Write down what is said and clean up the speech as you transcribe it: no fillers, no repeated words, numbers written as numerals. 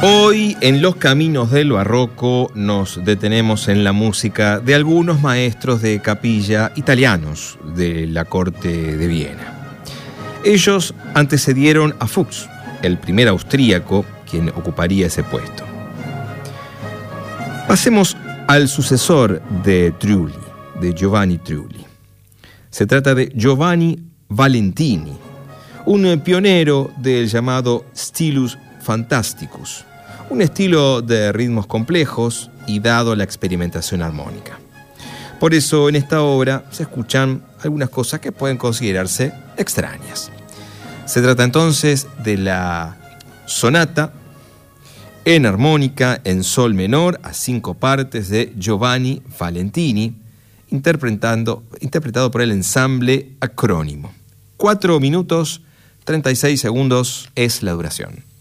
Hoy en Los Caminos del Barroco nos detenemos en la música de algunos maestros de capilla italianos de la corte de Viena. Ellos antecedieron a Fuchs, el primer austríaco quien ocuparía ese puesto. Pasemos al sucesor de Trulli, de Giovanni Trulli. Se trata de Giovanni Valentini, un pionero del llamado Stilus Fantasticus, un estilo de ritmos complejos y dado la experimentación armónica. Por eso en esta obra se escuchan algunas cosas que pueden considerarse extrañas. Se trata entonces de la sonata en armónica en sol menor a 5 partes de Giovanni Valentini, interpretado por el ensamble Acrónimo. 4 minutos 36 segundos es la duración.